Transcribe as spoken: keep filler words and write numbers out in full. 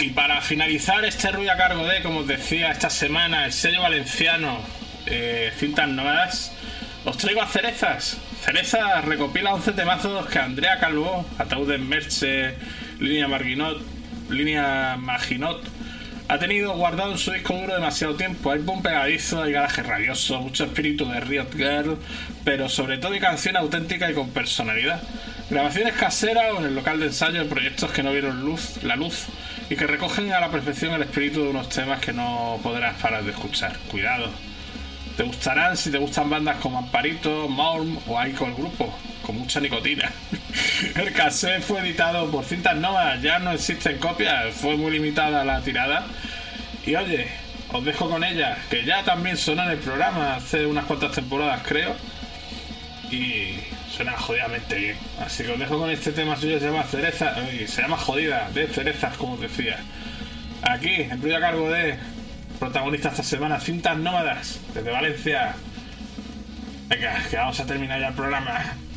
Y para finalizar este ruido a cargo de, como os decía, esta semana, el sello valenciano eh, Cintas Nómadas, os traigo a Cerezas. Cerezas recopila once temazos que Andrea Calvo, Ataúd en Merche, Línea Marginot, Línea Maginot, ha tenido guardado en su disco duro demasiado tiempo. Hay boom pegadizo, hay garaje rabioso, mucho espíritu de Riot Girl, pero sobre todo hay canción auténtica y con personalidad. Grabaciones caseras o en el local de ensayo de proyectos que no vieron luz, la luz y que recogen a la perfección el espíritu de unos temas que no podrás parar de escuchar. Cuidado. Te gustarán si te gustan bandas como Amparito, Maurm o Aiko el grupo, con mucha nicotina. El cassette fue editado por Cintas Nómadas, ya no existen copias, fue muy limitada la tirada. Y oye, os dejo con ella, que ya también sonó en el programa hace unas cuantas temporadas, creo. Y suena jodidamente bien. Así que os dejo con este tema suyo, se llama Cereza, se llama Jodida, de Cerezas, como os decía. Aquí, en Ruido a cargo de protagonista esta semana, Cintas Nómadas, desde Valencia. Venga, que vamos a terminar ya el programa.